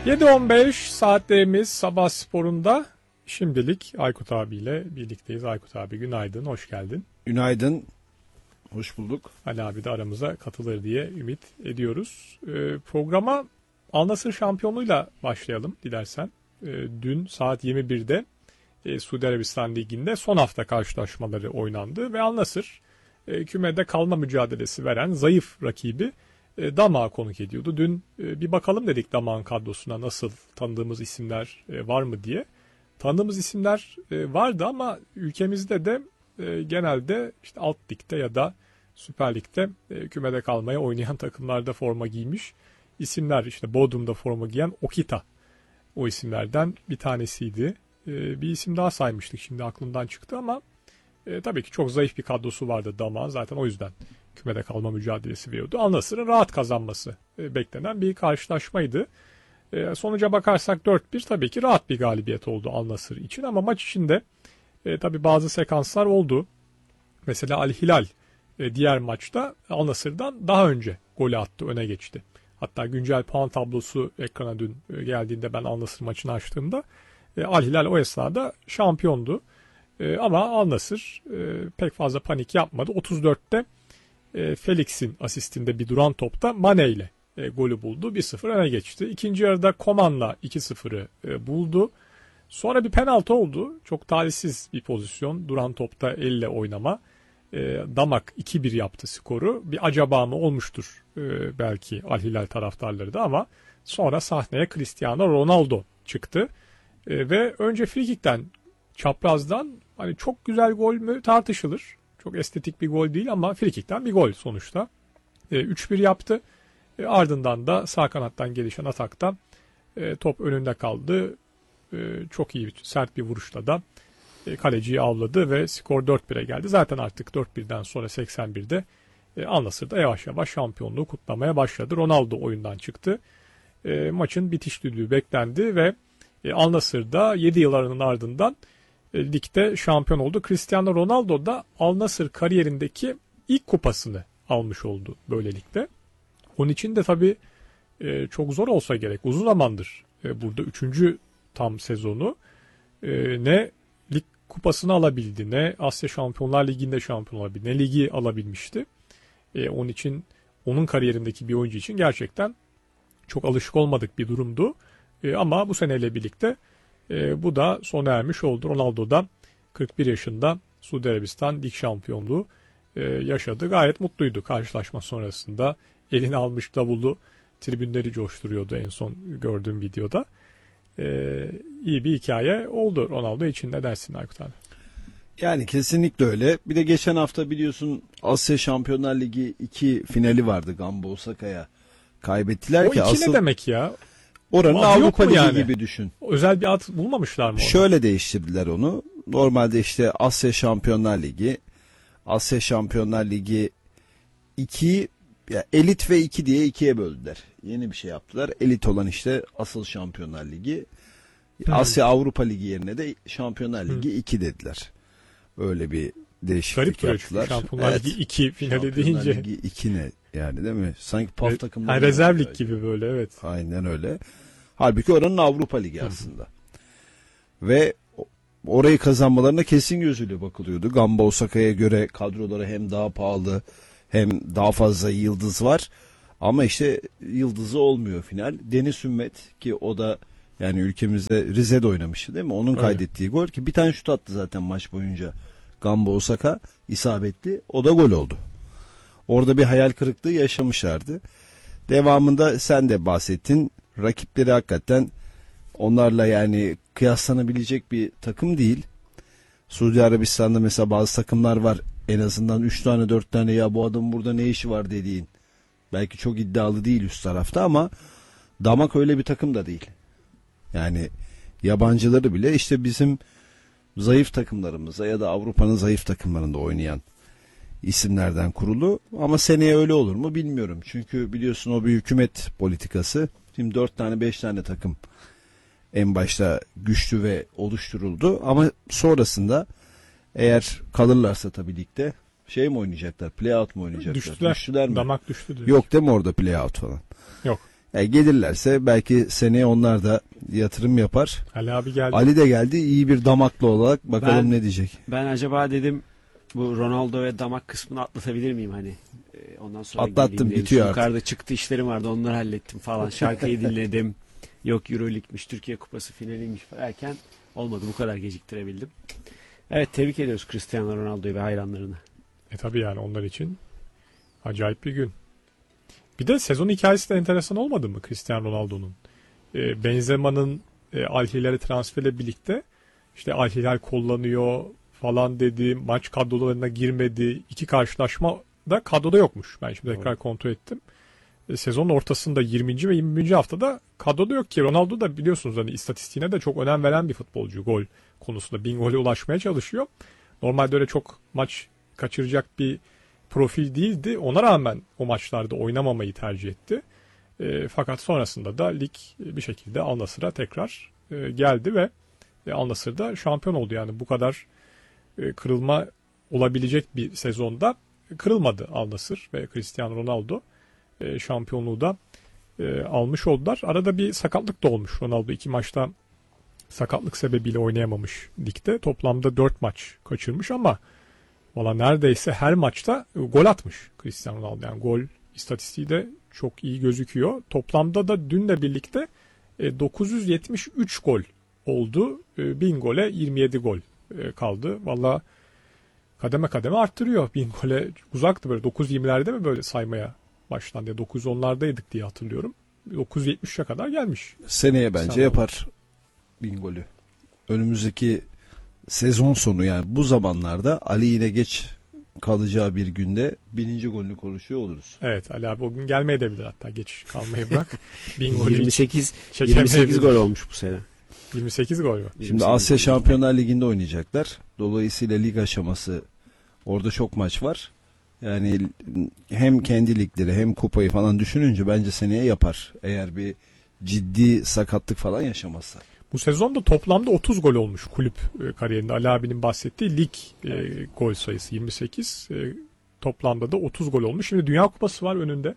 7.15 saatlerimiz sabah sporunda. Şimdilik Aykut abiyle birlikteyiz. Aykut abi günaydın, hoş geldin. Günaydın, hoş bulduk. Ali abi de aramıza katılır diye ümit ediyoruz. Programa Al Nassr şampiyonluğuyla başlayalım dilersen. Dün saat 21'de Suudi Arabistan Ligi'nde son hafta karşılaşmaları oynandı ve Al Nassr kümede kalma mücadelesi veren zayıf rakibi Damak'ı konuk ediyordu. Dün bir bakalım dedik Damak'ın kadrosuna nasıl, tanıdığımız isimler var mı diye. Tanıdığımız isimler vardı ama ülkemizde de genelde işte alt ligde ya da Süper Lig'de kümede kalmaya oynayan takımlarda forma giymiş isimler. İşte Bodrum'da forma giyen Okita o isimlerden bir tanesiydi. Bir isim daha saymıştık, şimdi aklımdan çıktı ama tabii ki çok zayıf bir kadrosu vardı Damak'ın, zaten o yüzden kümede kalma mücadelesi veriyordu. Al Nassr'ın rahat kazanması beklenen bir karşılaşmaydı. Sonuca bakarsak 4-1 tabii ki rahat bir galibiyet oldu Al Nassr için ama maç içinde tabii bazı sekanslar oldu. Mesela Al Hilal diğer maçta Al Nassr'dan daha önce golü attı, öne geçti. Hatta güncel puan tablosu ekrana dün geldiğinde ben Al Nassr maçını açtığımda Al Hilal o esnada şampiyondu. Ama Al Nassr pek fazla panik yapmadı. 34'te Felix'in asistinde bir duran topta Mane ile golü buldu. 1-0 öne geçti. İkinci yarıda Koman'la 2-0'ı buldu. Sonra bir penaltı oldu. Çok talihsiz bir pozisyon. Duran topta elle oynama. Damak 2-1 yaptı skoru. Bir acaba mı olmuştur belki Al Hilal taraftarları da ama sonra sahneye Cristiano Ronaldo çıktı. Ve önce frikikten, çaprazdan, hani çok güzel gol mü tartışılır. Çok estetik bir gol değil ama frikikten bir gol sonuçta. 3-1 yaptı. Ardından da sağ kanattan gelişen atakta top önünde kaldı. Çok iyi, sert bir vuruşla da kaleciyi avladı ve skor 4-1'e geldi. Zaten artık 4-1'den sonra 81'de Al Nassr da yavaş yavaş şampiyonluğu kutlamaya başladı. Ronaldo oyundan çıktı. Maçın bitiş düdüğü beklendi ve Al Nassr da 7 yılların ardından ligde şampiyon oldu. Cristiano Ronaldo da Al Nassr kariyerindeki ilk kupasını almış oldu böylelikle. Onun için de tabii çok zor olsa gerek. Uzun zamandır burada 3. tam sezonu ne lig kupasını alabildi, ne Asya Şampiyonlar Ligi'nde şampiyon olabildi, ne ligi alabilmişti. Onun için, onun kariyerindeki bir oyuncu için gerçekten çok alışık olmadık bir durumdu. Ama bu seneyle birlikte bu da sona ermiş oldu. Ronaldo da 41 yaşında Suudi Arabistan lig şampiyonluğu yaşadı. Gayet mutluydu karşılaşma sonrasında. Eline almış davulu tribünleri coşturuyordu en son gördüğüm videoda. İyi bir hikaye oldu Ronaldo için. Ne dersin Aykut abi? Yani kesinlikle öyle. Bir de geçen hafta biliyorsun Asya Şampiyonlar Ligi 2 finali vardı, Gamba Osaka'ya kaybettiler o ki. O iki ne demek ya? Oranın Avrupa Ligi yani gibi düşün. Özel bir ad bulmamışlar mı ona? Şöyle değiştirdiler onu. Normalde işte Asya Şampiyonlar Ligi, Asya Şampiyonlar Ligi 2, ya elit ve 2 diye ikiye böldüler. Yeni bir şey yaptılar. Elit olan işte asıl Şampiyonlar Ligi. Asya Avrupa Ligi yerine de Şampiyonlar Ligi 2 dediler. Öyle bir değişiklik garip yaptılar. Şampiyonlar Ligi 2 finali deyince. Şampiyonlar Ligi 2 ne yani, değil mi? Sanki PAF takımları. Rezerv lig gibi böyle, evet. Aynen öyle. Halbuki oranın Avrupa Ligi aslında. Ve orayı kazanmalarına kesin gözüyle bakılıyordu. Gamba Osaka'ya göre kadroları hem daha pahalı hem daha fazla yıldız var. Ama işte yıldızı olmuyor final. Deniz Ümmet, ki o da yani ülkemizde Rize'de oynamıştı değil mi? Onun kaydettiği gol, ki bir tane şut attı zaten maç boyunca Gamba Osaka, isabetli. O da gol oldu. Orada bir hayal kırıklığı yaşamışlardı. Devamında sen de bahsettin. Rakipleri hakikaten onlarla yani kıyaslanabilecek bir takım değil. Suudi Arabistan'da mesela bazı takımlar var. En azından 3 tane 4 tane ya bu adam burada ne işi var dediğin. Belki çok iddialı değil üst tarafta ama Damak öyle bir takım da değil. Yani yabancıları bile işte bizim zayıf takımlarımıza ya da Avrupa'nın zayıf takımlarında oynayan isimlerden kurulu. Ama seneye öyle olur mu bilmiyorum. Çünkü biliyorsun o bir hükümet politikası. Şimdi 4 tane 5 tane takım en başta güçlü ve oluşturuldu. Ama sonrasında eğer kalırlarsa tabii ligde şey mi oynayacaklar? Play-out mu oynayacaklar? Düştüler mi? Damak düştü diyor. Yok değil mi orada play-out falan? Yok. Gelirlerse belki seneye onlar da yatırım yapar. Ali abi geldi. Ali de geldi, iyi bir damaklı olarak, bakalım ne diyecek. Ben acaba dedim bu Ronaldo ve damak kısmını atlatabilir miyim hani? Ondan sonra atlattım, bitiyor artık. Yukarıda çıktı işlerim vardı, onları hallettim falan. Şarkıyı dinledim. Yok Euroleague'miş, Türkiye Kupası finaliymiş derken olmadı, bu kadar geciktirebildim. Evet, tebrik ediyoruz Cristiano Ronaldo'yu ve hayranlarını. Tabii yani onlar için acayip bir gün. Bir de sezon hikayesi de enteresan olmadı mı Cristiano Ronaldo'nun? Benzema'nın Al Hilal'e transferle birlikte işte Al Hilal kullanıyor falan dedi. Maç kadrolarına girmedi. 2 karşılaşma da kadroda yokmuş. Ben şimdi tekrar kontrol ettim. Sezonun ortasında 20. ve 21. haftada kadroda yok ki. Ronaldo da biliyorsunuz hani istatistiğine de çok önem veren bir futbolcu gol konusunda. 1000 gole ulaşmaya çalışıyor. Normalde öyle çok maç kaçıracak bir profil değildi. Ona rağmen o maçlarda oynamamayı tercih etti. Fakat sonrasında da lig bir şekilde Al Nassr'a tekrar geldi ve Al Nassr'da şampiyon oldu. Yani bu kadar kırılma olabilecek bir sezonda kırılmadı Al Nassr ve Cristiano Ronaldo şampiyonluğu da almış oldular. Arada bir sakatlık da olmuş. Ronaldo 2 maçta sakatlık sebebiyle oynayamamış ligde. Toplamda 4 maç kaçırmış ama valla neredeyse her maçta gol atmış Cristiano Ronaldo. Yani gol istatistiği de çok iyi gözüküyor. Toplamda da dünle birlikte 973 gol oldu. 1000 gole 27 gol kaldı. Valla kademe kademe arttırıyor. 1000 gole uzaktı böyle. 920'lerde mi böyle saymaya başlandı? 910'lardaydık diye hatırlıyorum. 970'e kadar gelmiş. Seneye bence yapar 1000 golü. Önümüzdeki sezon sonu, yani bu zamanlarda Ali yine geç kalacağı bir günde 1000. golünü konuşuyor oluruz. Evet, Ali abi o gün gelmeye de bilir, hatta geç kalmayı bırak. 1000 golü 28 gol olmuş bu sene. 28 gol mu? Şimdi Asya Şampiyonlar Ligi'nde oynayacaklar. Dolayısıyla lig aşaması, orada çok maç var. Yani hem kendi ligleri hem kupayı falan düşününce bence seneye yapar. Eğer bir ciddi sakatlık falan yaşamazsa. Bu sezonda toplamda 30 gol olmuş kulüp kariyerinde. Ali abinin bahsettiği lig gol sayısı 28. Toplamda da 30 gol olmuş. Şimdi Dünya Kupası var önünde.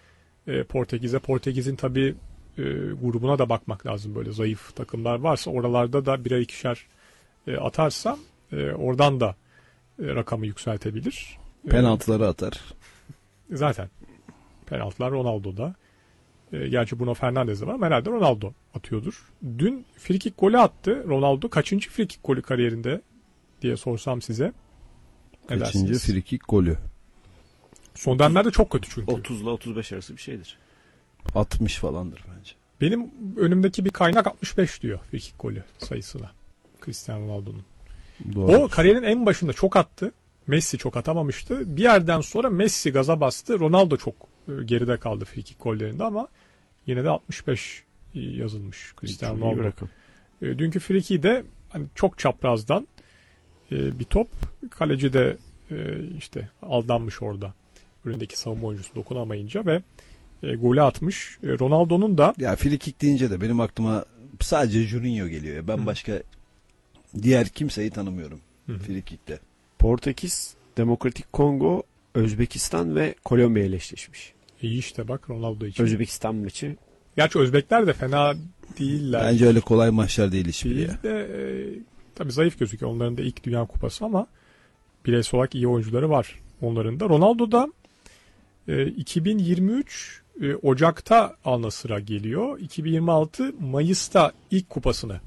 Portekiz'in tabii grubuna da bakmak lazım. Böyle zayıf takımlar varsa oralarda da birer ikişer atarsa oradan da rakamı yükseltebilir. Penaltıları atar. Zaten penaltılar Ronaldo'da. Gerçi Bruno Fernandes de var ama herhalde Ronaldo atıyordur. Dün frikik golü attı. Ronaldo kaçıncı frikik golü kariyerinde diye sorsam size. Kaçıncı frikik golü? Son dönemlerde çok kötü çünkü. 30 ile 35 arası bir şeydir. 60 falandır bence. Benim önümdeki bir kaynak 65 diyor frikik golü sayısına. Cristiano Ronaldo'nun. Doğru. O kariyerin en başında çok attı. Messi çok atamamıştı. Bir yerden sonra Messi gaza bastı. Ronaldo çok geride kaldı frikik gollerinde ama yine de 65 yazılmış Cristiano Ronaldo. Dünkü friki de hani çok çaprazdan bir top. Kaleci de işte aldanmış orada. Önündeki savunma oyuncusu dokunamayınca ve golü atmış. Ronaldo'nun da ya frikik deyince de benim aklıma sadece Juninho geliyor. Ben başka diğer kimseyi tanımıyorum frikikte. Portekiz, Demokratik Kongo, Özbekistan ve Kolombiya ile eşleşmiş. İyi işte bak Ronaldo için. Özbekistan maçı. Gerçi Özbekler de fena değiller. Bence öyle kolay maçlar değil hiçbiri ya. Tabii zayıf gözüküyor. Onların da ilk Dünya Kupası ama bireysel olarak iyi oyuncuları var onların da. Ronaldo da 2023 Ocak'ta Al Nassr'a geliyor. 2026 Mayıs'ta ilk kupasını